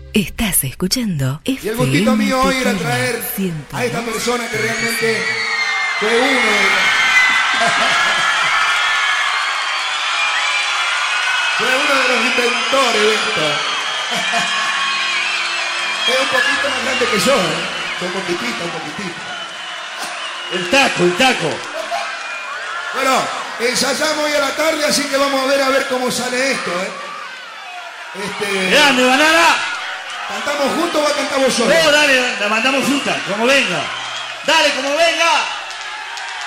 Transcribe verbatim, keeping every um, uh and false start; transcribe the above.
Estás escuchando. Y el gustito mío hoy era traer a esta persona que realmente fue uno de fue uno de los inventores de esto. Es un poquito más grande que yo, ¿eh? Un poquitito, un poquitito. El taco, el taco. Bueno, ensayamos hoy a la tarde, así que vamos a ver a ver cómo sale esto, ¿eh? Este... ¡Grande, Banana! ¿Cantamos juntos o cantamos solos? No, dale, la mandamos juntas, como venga. Dale, como venga.